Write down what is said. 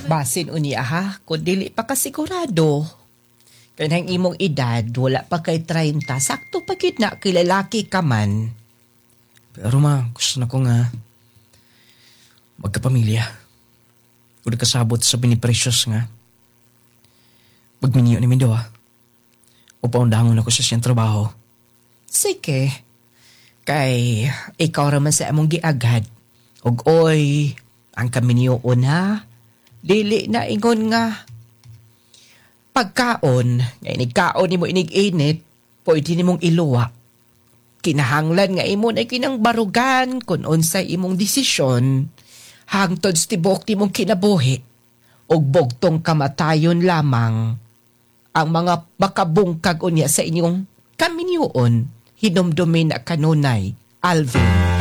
Basin unya ha, kung dili pa kasigurado. Kanang imong edad, wala pa kay 30, sakto pa gid na kay lalaki ka man. Pero ma, gusto na ko nga magkapamilya. Kung kasabot sa binipresyos nga. Pagminiyo ni Mindo ha. Upaundangon ako sa siyang trabaho. Sige. Kay ikaw raman sa among giagad. Ug oy, ang kaminiyoon ha. Dili na ingon nga. Pagkaon, nga inigkaon nimo inig-init, pwede nimong iluwa. Kinahanglan nga imo na kinang barugan kung unsay imong desisyon. Hangtod tibok nimong kinabuhi. Og bugtong kamatayon lamang. Ang mga makabungkag unya sa inyong kaminyoon, hinumdumin na kanunay, Alvin.